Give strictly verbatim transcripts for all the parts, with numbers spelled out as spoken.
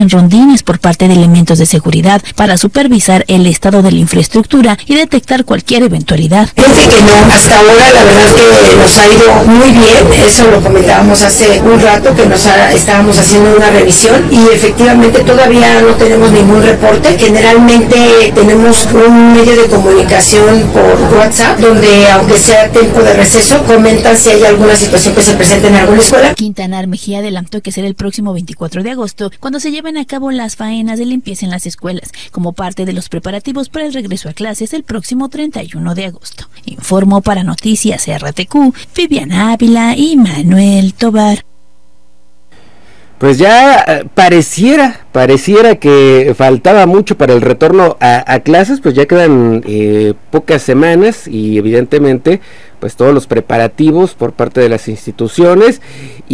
rondines por parte de elementos de seguridad para supervisar el estado de la infraestructura y detectar cualquier eventualidad. Desde que no, hasta ahora la verdad que nos ha ido muy bien, eso lo comentábamos hace un rato que nos ha, estábamos haciendo una revisión y efectivamente todavía no tenemos ningún reporte. Generalmente tenemos un medio de comunicación por WhatsApp donde aunque sea tiempo de receso comentan si hay alguna situación que se presente en alguna escuela. Quintanar Mejía adelantó que será el próximo veinticuatro de agosto cuando se lleven a cabo las faenas de limpieza en las escuelas, como parte de los preparativos para el regreso a clases el próximo treinta y uno de agosto. Informó para Noticias R T Q, Viviana Ávila y Manuel Tobar. Pues ya eh, pareciera, pareciera que faltaba mucho para el retorno a, a clases, pues ya quedan eh, pocas semanas y evidentemente pues todos los preparativos por parte de las instituciones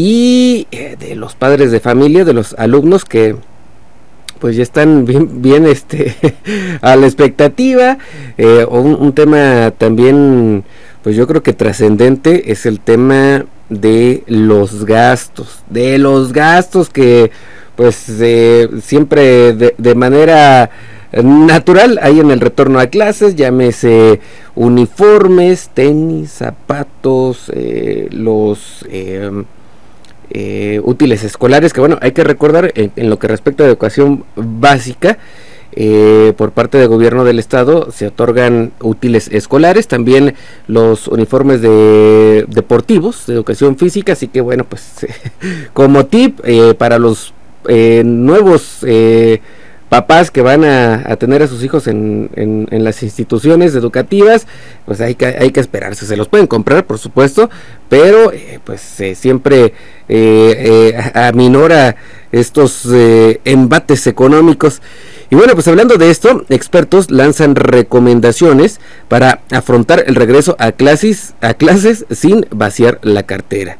y eh, de los padres de familia, de los alumnos que pues ya están bien, bien este a la expectativa. Eh, un, un tema también, pues yo creo que trascendente es el tema de los gastos, de los gastos que pues eh, siempre de, de manera natural hay en el retorno a clases, llámese uniformes, tenis, zapatos, eh, los eh, eh, útiles escolares, que bueno, hay que recordar en, en lo que respecta a educación básica, Eh, por parte del gobierno del estado se otorgan útiles escolares, también los uniformes de deportivos, de educación física, así que bueno, pues como tip eh, para los eh, nuevos eh, papás que van a, a tener a sus hijos en, en, en las instituciones educativas, pues hay que, hay que esperarse, se los pueden comprar por supuesto, pero eh, pues eh, siempre eh, eh, aminora estos eh, embates económicos. Y bueno, pues hablando de esto, expertos lanzan recomendaciones para afrontar el regreso a clases, a clases sin vaciar la cartera.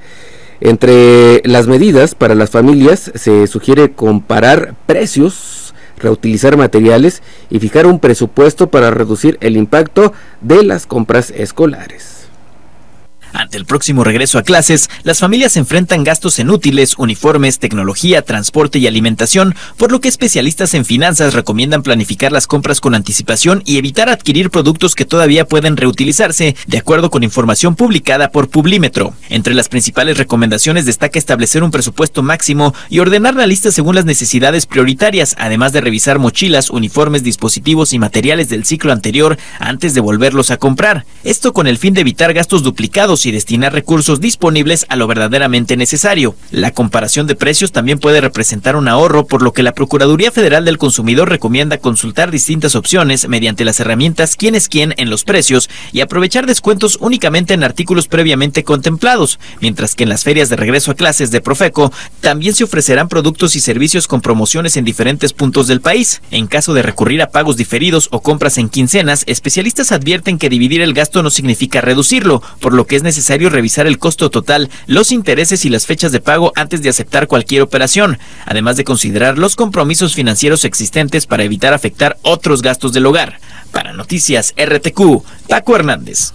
Entre las medidas para las familias se sugiere comparar precios, reutilizar materiales y fijar un presupuesto para reducir el impacto de las compras escolares. Ante el próximo regreso a clases, las familias enfrentan gastos en útiles, uniformes, tecnología, transporte y alimentación, por lo que especialistas en finanzas recomiendan planificar las compras con anticipación y evitar adquirir productos que todavía pueden reutilizarse, de acuerdo con información publicada por Publímetro. Entre las principales recomendaciones destaca establecer un presupuesto máximo y ordenar la lista según las necesidades prioritarias, además de revisar mochilas, uniformes, dispositivos y materiales del ciclo anterior antes de volverlos a comprar. Esto con el fin de evitar gastos duplicados y destinar recursos disponibles a lo verdaderamente necesario. La comparación de precios también puede representar un ahorro, por lo que la Procuraduría Federal del Consumidor recomienda consultar distintas opciones mediante las herramientas Quién es quién en los precios y aprovechar descuentos únicamente en artículos previamente contemplados, mientras que en las ferias de regreso a clases de Profeco también se ofrecerán productos y servicios con promociones en diferentes puntos del país. En caso de recurrir a pagos diferidos o compras en quincenas, especialistas advierten que dividir el gasto no significa reducirlo, por lo que es necesario revisar el costo total, los intereses y las fechas de pago antes de aceptar cualquier operación, además de considerar los compromisos financieros existentes para evitar afectar otros gastos del hogar. Para Noticias R T Q, Paco Hernández.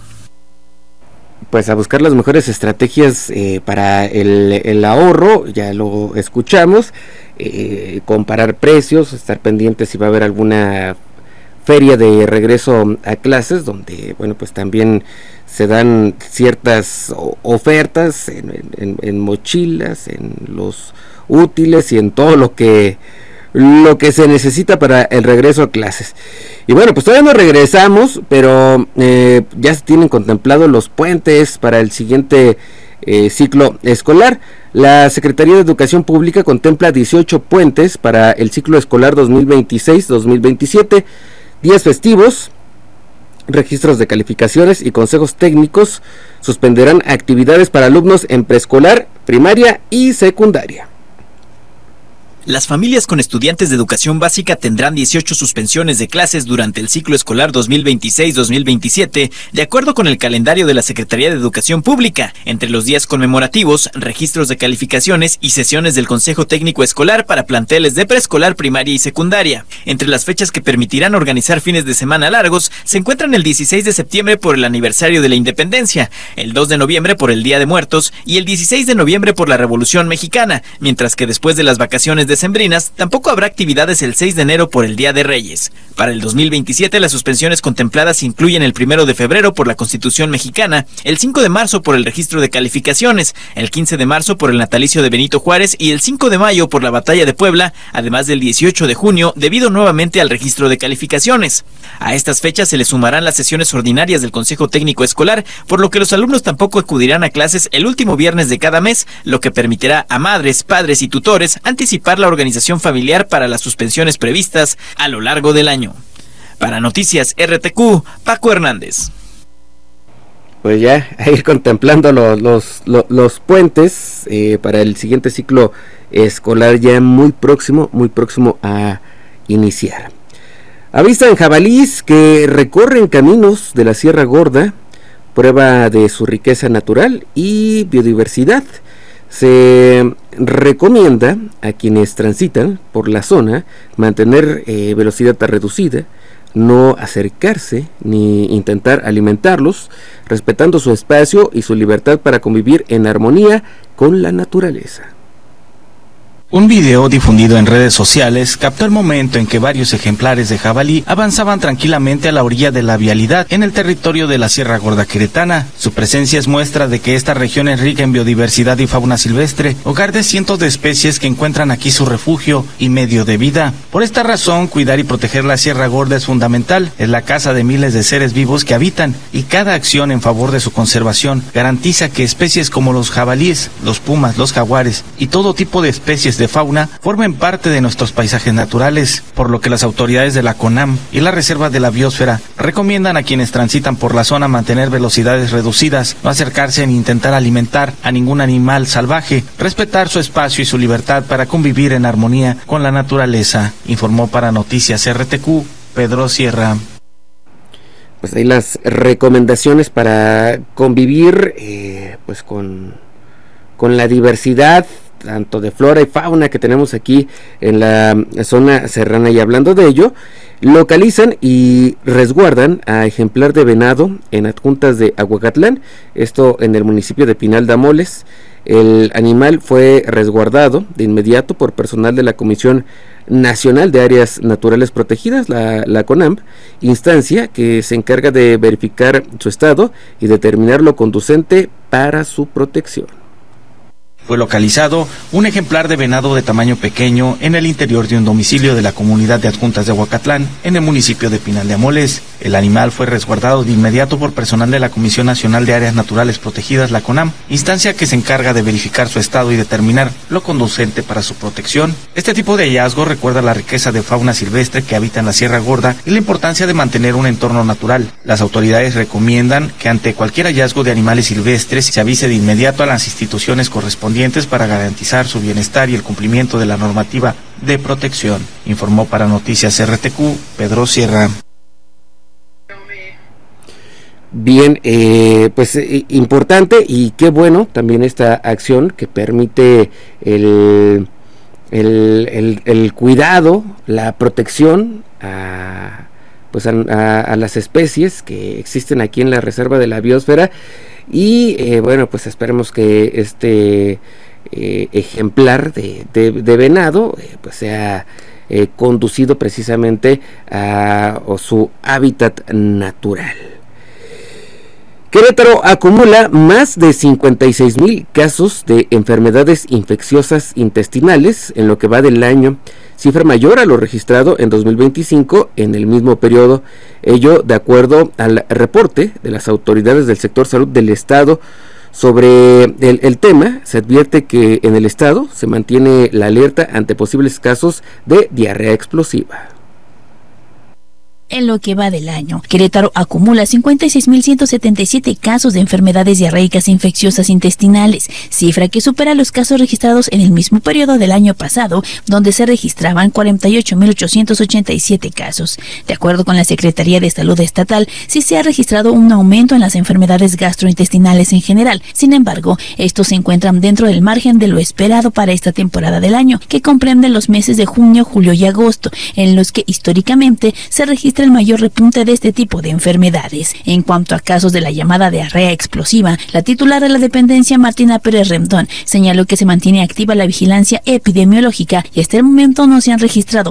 Pues a buscar las mejores estrategias eh, para el, el ahorro, ya lo escuchamos, eh, comparar precios, estar pendientes si va a haber alguna feria de regreso a clases, donde bueno pues también se dan ciertas ofertas en, en, en mochilas, en los útiles y en todo lo que lo que se necesita para el regreso a clases. Y bueno, pues todavía no regresamos, pero eh, ya se tienen contemplados los puentes para el siguiente eh, ciclo escolar. La Secretaría de Educación Pública contempla dieciocho puentes para el ciclo escolar dos mil veintiséis dos mil veintisiete, días festivos, registros de calificaciones y consejos técnicos. Suspenderán actividades para alumnos en preescolar, primaria y secundaria. Las familias con estudiantes de educación básica tendrán dieciocho suspensiones de clases durante el ciclo escolar dos mil veintiséis dos mil veintisiete, de acuerdo con el calendario de la Secretaría de Educación Pública, entre los días conmemorativos, registros de calificaciones y sesiones del Consejo Técnico Escolar para planteles de preescolar, primaria y secundaria. Entre las fechas que permitirán organizar fines de semana largos, se encuentran el dieciséis de septiembre por el aniversario de la Independencia, el dos de noviembre por el Día de Muertos y el dieciséis de noviembre por la Revolución Mexicana, mientras que después de las vacaciones de decembrinas, tampoco habrá actividades el seis de enero por el Día de Reyes. Para el dos mil veintisiete, las suspensiones contempladas incluyen el primero de febrero por la Constitución mexicana, el cinco de marzo por el registro de calificaciones, el quince de marzo por el natalicio de Benito Juárez y el cinco de mayo por la Batalla de Puebla, además del dieciocho de junio, debido nuevamente al registro de calificaciones. A estas fechas se le sumarán las sesiones ordinarias del Consejo Técnico Escolar, por lo que los alumnos tampoco acudirán a clases el último viernes de cada mes, lo que permitirá a madres, padres y tutores anticipar la organización familiar para las suspensiones previstas a lo largo del año. Para Noticias R T Q, Paco Hernández. Pues ya, a ir contemplando los, los, los, los puentes eh, para el siguiente ciclo escolar ya muy próximo, muy próximo a iniciar. Avistan jabalíes que recorren caminos de la Sierra Gorda, prueba de su riqueza natural y biodiversidad. Se recomienda a quienes transitan por la zona mantener eh, velocidad reducida, no acercarse ni intentar alimentarlos, respetando su espacio y su libertad para convivir en armonía con la naturaleza. Un video difundido en redes sociales captó el momento en que varios ejemplares de jabalí avanzaban tranquilamente a la orilla de la vialidad en el territorio de la Sierra Gorda queretana. Su presencia es muestra de que esta región es rica en biodiversidad y fauna silvestre, hogar de cientos de especies que encuentran aquí su refugio y medio de vida. Por esta razón, cuidar y proteger la Sierra Gorda es fundamental. Es la casa de miles de seres vivos que habitan, y cada acción en favor de su conservación garantiza que especies como los jabalíes, los pumas, los jaguares y todo tipo de especies de de fauna formen parte de nuestros paisajes naturales, por lo que las autoridades de la CONAM y la Reserva de la Biosfera recomiendan a quienes transitan por la zona mantener velocidades reducidas, no acercarse ni intentar alimentar a ningún animal salvaje, respetar su espacio y su libertad para convivir en armonía con la naturaleza, informó para Noticias R T Q, Pedro Sierra. Pues ahí las recomendaciones para convivir eh, pues con, con la diversidad tanto de flora y fauna que tenemos aquí en la zona serrana. Y hablando de ello, localizan y resguardan a ejemplar de venado en adjuntas de Aguacatlán, esto en el municipio de Pinal de Amoles. El animal fue resguardado de inmediato por personal de la Comisión Nacional de Áreas Naturales Protegidas, la, la CONAM, instancia que se encarga de verificar su estado y determinar lo conducente para su protección. Fue localizado un ejemplar de venado de tamaño pequeño en el interior de un domicilio de la comunidad de Adjuntas de Aguacatlán, en el municipio de Pinal de Amoles. El animal fue resguardado de inmediato por personal de la Comisión Nacional de Áreas Naturales Protegidas, la CONAM, instancia que se encarga de verificar su estado y determinar lo conducente para su protección. Este tipo de hallazgo recuerda la riqueza de fauna silvestre que habita en la Sierra Gorda y la importancia de mantener un entorno natural. Las autoridades recomiendan que ante cualquier hallazgo de animales silvestres se avise de inmediato a las instituciones correspondientes para garantizar su bienestar y el cumplimiento de la normativa de protección, informó para Noticias R T Q, Pedro Sierra. Bien, eh, pues eh, importante y qué bueno también esta acción que permite el, el, el, el cuidado, la protección a, pues a, a, a las especies que existen aquí en la Reserva de la Biosfera. Y eh, bueno, pues esperemos que este eh, ejemplar de, de, de venado eh, pues sea eh, conducido precisamente a, a su hábitat natural. Querétaro acumula más de cincuenta y seis mil casos de enfermedades infecciosas intestinales en lo que va del año, cifra mayor a lo registrado en dos mil veinticinco en el mismo periodo. Ello de acuerdo al reporte de las autoridades del sector salud del estado. Sobre el, el tema, se advierte que en el estado se mantiene la alerta ante posibles casos de diarrea explosiva. En lo que va del año, Querétaro acumula cincuenta y seis mil ciento setenta y siete casos de enfermedades diarreicas infecciosas intestinales, cifra que supera los casos registrados en el mismo periodo del año pasado, donde se registraban cuarenta y ocho mil ochocientos ochenta y siete casos. De acuerdo con la Secretaría de Salud Estatal, sí se ha registrado un aumento en las enfermedades gastrointestinales en general. Sin embargo, estos se encuentran dentro del margen de lo esperado para esta temporada del año, que comprende los meses de junio, julio y agosto, en los que históricamente se registra registra el mayor repunte de este tipo de enfermedades. En cuanto a casos de la llamada diarrea explosiva, la titular de la dependencia, Martina Pérez Rendón, señaló que se mantiene activa la vigilancia epidemiológica y hasta el momento no se han registrado